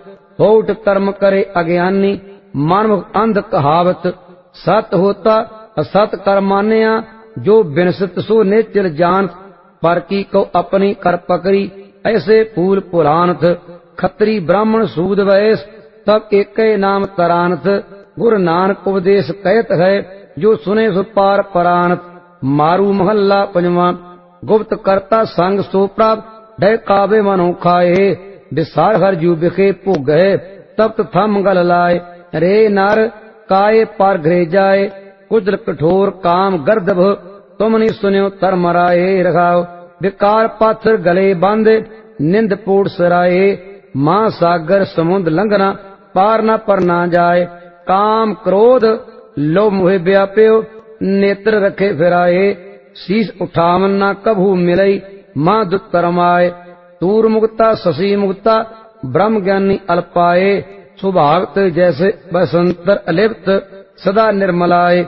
होठ कर्म करे अज्ञानी, मनमुख अंध कहावत। सत होता असत कर मानिया, जो बिनसत सो नेचर जानत। पर की को अपनी कर पकड़ी, ऐसे फूल पुरानथ। खत्री ब्राह्मण सूद वैस, तब एक नाम तरानथ। गुरु नानक उपदेश कहत है, जो सुने सो पार परानथ। मारू महल्ला पंजवा। गुप्त करता संग सो प्राप्त, डय काबे मनो खाए। विसार हर जू बिखे भोग है, तप्त थम गल लाए। रे नर काये पर घरे जाए, कुदर कठोर काम गर्दभ। तुमने सुन्यो धर्म राये रखाओ, विकार पाथर गले बांधे। निंद पोड़ सराए, महासागर समुद्र लंघना। पार न पर ना जाए, काम क्रोध लोभ मोह व्याप्यो। नेत्र रखे फिराए, शीश उठावन न कभू मिलई। मां दुष्कर्माए, तूर मुक्ता शशि मुक्ता। ब्रह्म ज्ञानी अल्पाए, सुभागत जैसे बसंतर अलिप्त। सदा निर्मलाए,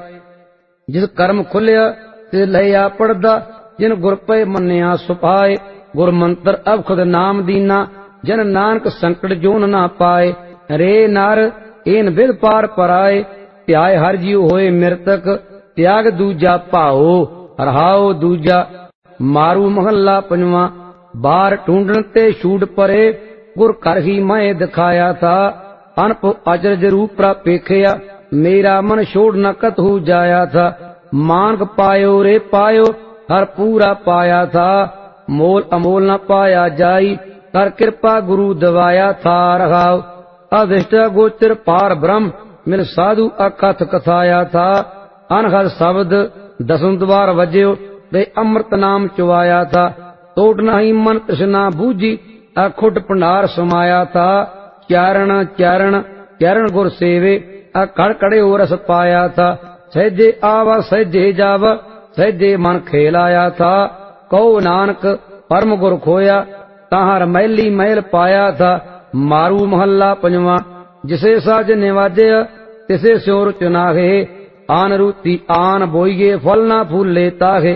जिस कर्म खुलिया ते लया पड़दा। जिन गुर पे मन्या सुपाए, गुर मंत्र अब खुद नाम दीना। जन नानक संकट जोन ना पाए। रे नार एन विद पार पराए, ध्याय हर जीव होए मृतक। त्याग दूजा भाओ, रहाओ दूजा। मारू महल्ला पंजवा। बार ढूंढन ते छूट परे, गुर कर ही मैं दिखाया था। अनप अचरज रूप प्रापेखिया, मेरा मन छोड़ न कतहु जाया था। मानक पायो रे पायो, हर पूरा पाया था। मोल अमोल न पाया जाई, कर कृपा गुरु दवाया था। रहाओ अभिष्ट गोचर पार ब्रह्म, मिल साधु अकथ कथाया था। अनहद शब्द दसम द्वार वज्यो, वे अमृत नाम चुवाया था। तोड़ नहीं मन तृष्णा बूझी, अखुट भंडार समाया था। चारण चारण चरण गुर सेवे, अखड़ कड़े हो रस पाया था। सहजे आवा सहजे जावा, सहजे मन खेलाया था। कहो नानक परम गुर खोया, ताहर मैली मैल पाया था। मारू महल्ला पंजवा। जिसे साज निवाजे, तिसे स्योर चुनाहे। आन रूती आन बोइये, फल ना फूल लेता है।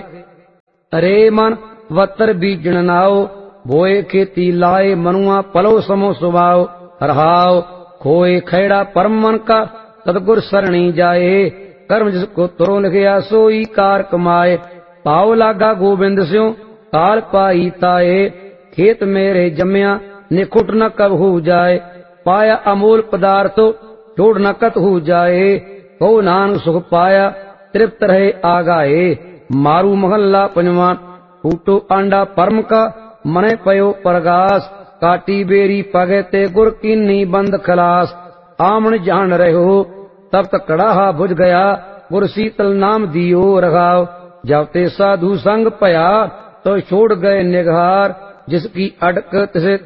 अरे मन वतर बीजन नाओ, बोए खेती लाए। मनुआ पलो समो सुभाओ, रहाओ खोए खैड़ा परम मन का। सतगुर सरणी जाए, कर्म जिसको तुरो लिखिया सोई कार कमाए। पाओ लागा गोबिंद स्यों, काल पाई ताए। खेत मेरे जम्या, निखुट न कब हो जाए। पाया अमोल पदार्थो, छोड़ न कत हो जाए। कहो नानक सुख पाया, तृप्त रहे आगाए। मारू महल्ला पंजवा। फूटो आंडा परम का, मने पयो परगास। काटी बेरी पगे ते गुर कीनी बंद खलास। आमन जान रहो, तब तक कड़ाहा बुझ गया। गुर शीतल नाम दियो रखाओ, जब ते साधु संग पया। तो छोड़ गए निघार, जिसकी अटक तिसे